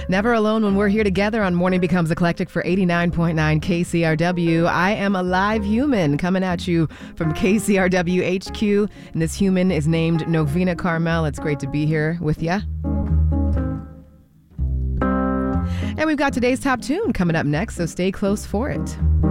Never alone when we're here together on Morning Becomes Eclectic for 89.9 KCRW. I am a live human coming at you from KCRW HQ, and this human is named Novena Carmel. It's great to be here with you. And we've got today's top tune coming up next, so stay close for it.